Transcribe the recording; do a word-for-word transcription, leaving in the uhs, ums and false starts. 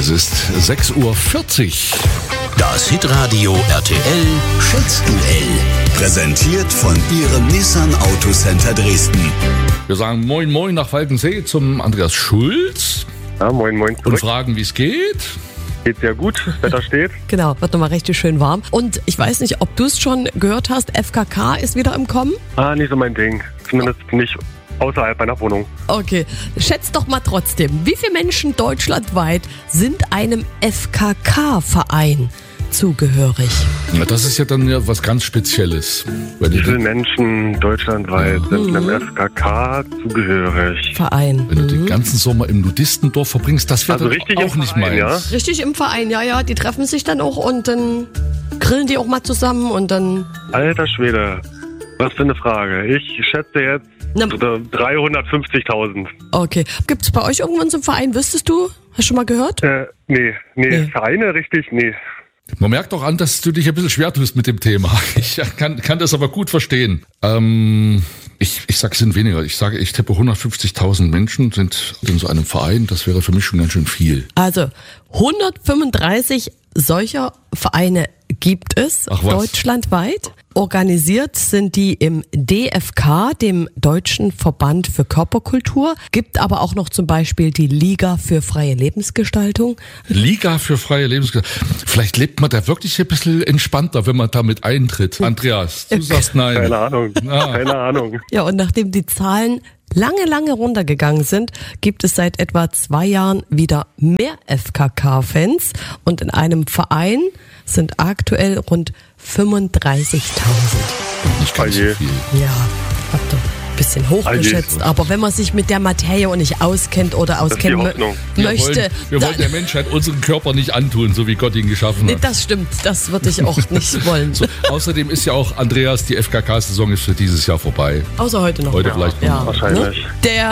Es ist sechs Uhr vierzig. Das Hitradio R T L Schätzduell. Präsentiert von Ihrem Nissan Autocenter Dresden. Wir sagen Moin Moin nach Falkensee zum Andreas Schulz. Ja, moin moin zurück. Und fragen, wie es geht. Geht sehr gut, das Wetter steht. Genau, wird nochmal richtig schön warm. Und ich weiß nicht, ob du es schon gehört hast, F K K ist wieder im Kommen. Ah, nicht so mein Ding. Zumindest nicht außerhalb meiner Wohnung. Okay, schätzt doch mal trotzdem, wie viele Menschen deutschlandweit sind einem F K K-Verein zugehörig? Na, das ist ja dann ja was ganz Spezielles. Wenn Wie du, viele Menschen deutschlandweit sind einem F K K zugehörig? Verein. wenn du den Mhm. ganzen Sommer im Nudistendorf verbringst, das wäre Also richtig auch im nicht Verein, meins. Richtig im Verein, ja, ja, die treffen sich dann auch und dann grillen die auch mal zusammen und dann... Alter Schwede, was für eine Frage. Ich schätze jetzt Na, dreihundertfünfzigtausend. okay, gibt's bei euch irgendwann so einen Verein, wüsstest du? Hast du schon mal gehört? Äh, nee, nee, Nee. Vereine richtig, nee. Man merkt auch an, dass du dich ein bisschen schwer tust mit dem Thema. Ich kann, kann das aber gut verstehen. Ähm, ich, ich sage, es sind weniger. Ich sage, ich tippe hundertfünfzigtausend Menschen sind in so einem Verein. Das wäre für mich schon ganz schön viel. Also hundertfünfunddreißig solcher Vereine gibt es Ach was. deutschlandweit. Organisiert sind die im D F K, dem Deutschen Verband für Körperkultur. Gibt aber auch noch zum Beispiel die Liga für freie Lebensgestaltung. Liga für freie Lebensgestaltung. Vielleicht lebt man da wirklich ein bisschen entspannter, wenn man damit eintritt. Andreas, du sagst nein. Keine Ahnung, Ah. keine Ahnung. Ja, und nachdem die Zahlen lange, lange runtergegangen sind, gibt es seit etwa zwei Jahren wieder mehr F K K-Fans. Und in einem Verein sind aktuell rund fünfunddreißigtausend. Nicht ganz so Oje. viel. Ja, habt ihr ein bisschen hochgeschätzt. Aber wenn man sich mit der Materie nicht auskennt oder ist die auskennen mö- Hoffnung. Wir möchte, wollen, wir wollen dann- der Menschheit unseren Körper nicht antun, so wie Gott ihn geschaffen nee, hat. das stimmt, das würde ich auch nicht wollen. So, außerdem ist ja auch, Andreas, die F K K-Saison ist für dieses Jahr vorbei. Außer heute noch. Heute vielleicht noch. Ja, Wahrscheinlich. ne? Der